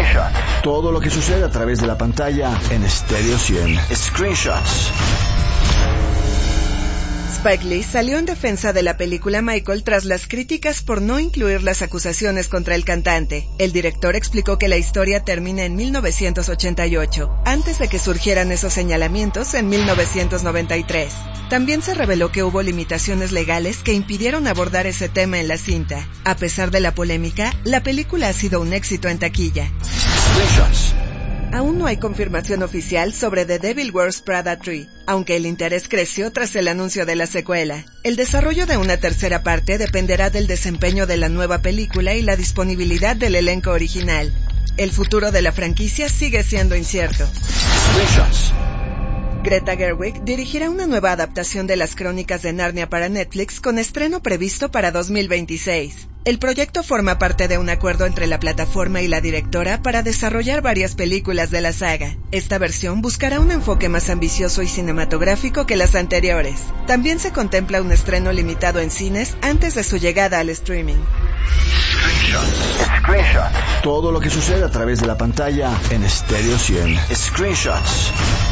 Screenshots. Todo lo que sucede a través de la pantalla en Stereo 100. Screenshots. Spike Lee salió en defensa de la película Michael tras las críticas por no incluir las acusaciones contra el cantante. El director explicó que la historia termina en 1988, antes de que surgieran esos señalamientos en 1993. También se reveló que hubo limitaciones legales que impidieron abordar ese tema en la cinta. A pesar de la polémica, la película ha sido un éxito en taquilla. Aún no hay confirmación oficial sobre The Devil Wears Prada 3, aunque el interés creció tras el anuncio de la secuela. El desarrollo de una tercera parte dependerá del desempeño de la nueva película y la disponibilidad del elenco original. El futuro de la franquicia sigue siendo incierto. Greta Gerwig dirigirá una nueva adaptación de las Crónicas de Narnia para Netflix con estreno previsto para 2026. El proyecto forma parte de un acuerdo entre la plataforma y la directora para desarrollar varias películas de la saga. Esta versión buscará un enfoque más ambicioso y cinematográfico que las anteriores. También se contempla un estreno limitado en cines antes de su llegada al streaming. Screenshots. Todo lo que sucede a través de la pantalla en Stereo 100. Screenshots.